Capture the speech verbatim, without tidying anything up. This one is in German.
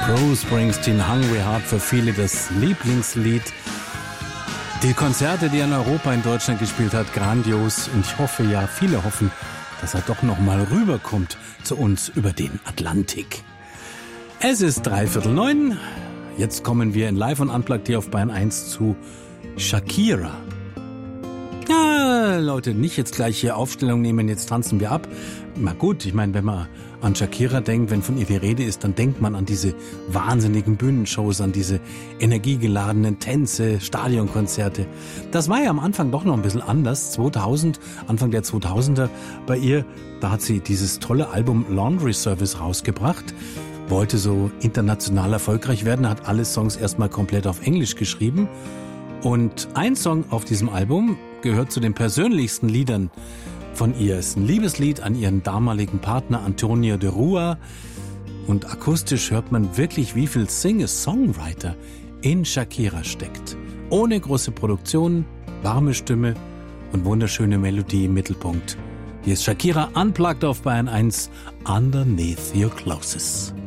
Bruce Springsteen, Hungry Heart, für viele das Lieblingslied. Die Konzerte, die er in Europa, in Deutschland gespielt hat, grandios. Und ich hoffe, ja, viele hoffen, dass er doch noch mal rüberkommt zu uns über den Atlantik. Es ist dreiviertel neun. Jetzt kommen wir in Live und Unplugged hier auf Bayern eins zu Shakira. Ja, Leute, nicht jetzt gleich hier Aufstellung nehmen, jetzt tanzen wir ab. Na gut, ich meine, wenn man an Shakira denkt, wenn von ihr die Rede ist, dann denkt man an diese wahnsinnigen Bühnenshows, an diese energiegeladenen Tänze, Stadionkonzerte. Das war ja am Anfang doch noch ein bisschen anders. zweitausend, Anfang der zweitausender bei ihr, da hat sie dieses tolle Album Laundry Service rausgebracht, wollte so international erfolgreich werden, hat alle Songs erstmal komplett auf Englisch geschrieben. Und ein Song auf diesem Album gehört zu den persönlichsten Liedern von ihr. Es ist ein Liebeslied an ihren damaligen Partner Antonio de Rua. Und akustisch hört man wirklich, wie viel Singer-Songwriter in Shakira steckt. Ohne große Produktion, warme Stimme und wunderschöne Melodie im Mittelpunkt. Hier ist Shakira Unplugged auf Bayern eins, Underneath Your Clothes.